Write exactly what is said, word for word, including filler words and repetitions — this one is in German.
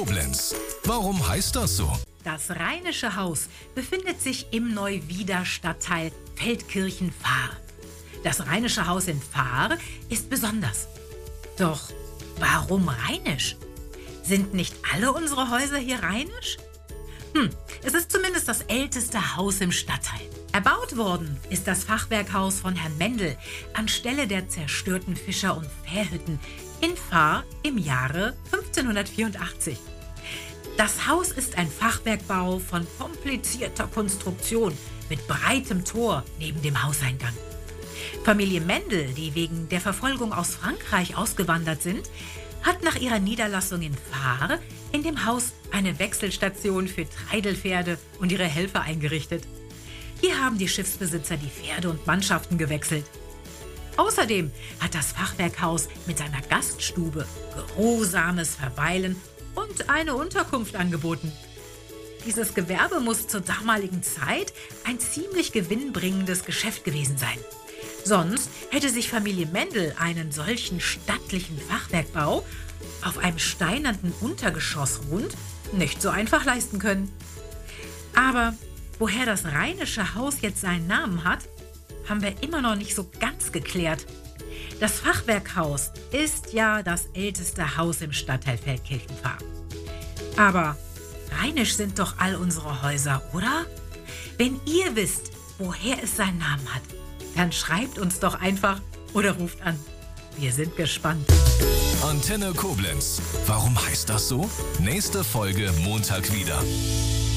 Koblenz. Warum heißt das so? Das Rheinische Haus befindet sich im Neuwieder-Stadtteil Feldkirchen-Fahr. Das Rheinische Haus in Fahr ist besonders. Doch warum rheinisch? Sind nicht alle unsere Häuser hier rheinisch? Hm, es ist zumindest das älteste Haus im Stadtteil. Erbaut worden ist das Fachwerkhaus von Herrn Mendel anstelle der zerstörten Fischer- und Fährhütten in Fahr im Jahre fünfzehnhundertvierundachtzig. Das Haus ist ein Fachwerkbau von komplizierter Konstruktion mit breitem Tor neben dem Hauseingang. Familie Mendel, die wegen der Verfolgung aus Frankreich ausgewandert sind, hat nach ihrer Niederlassung in Fahr in dem Haus eine Wechselstation für Treidelpferde und ihre Helfer eingerichtet. Hier haben die Schiffsbesitzer die Pferde und Mannschaften gewechselt. Außerdem hat das Fachwerkhaus mit seiner Gaststube geruhsames Verweilen und eine Unterkunft angeboten. Dieses Gewerbe muss zur damaligen Zeit ein ziemlich gewinnbringendes Geschäft gewesen sein. Sonst hätte sich Familie Mendel einen solchen stattlichen Fachwerkbau auf einem steinernen Untergeschoss ruhend nicht so einfach leisten können. Aber woher das Rheinische Haus jetzt seinen Namen hat, haben wir immer noch nicht so ganz geklärt. Das Fachwerkhaus ist ja das älteste Haus im Stadtteil Feldkirchen-Fahr. Aber rheinisch sind doch all unsere Häuser, oder? Wenn ihr wisst, woher es seinen Namen hat, dann schreibt uns doch einfach oder ruft an. Wir sind gespannt. Antenne Koblenz. Warum heißt das so? Nächste Folge Montag wieder.